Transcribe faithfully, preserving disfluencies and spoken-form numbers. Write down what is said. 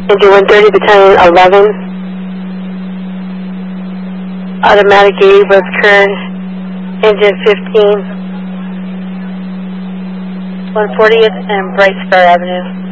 Engine one thirty, battalion eleven. Automatic gauge, west current. Engine fifteen. one fortieth and Bright Star Avenue.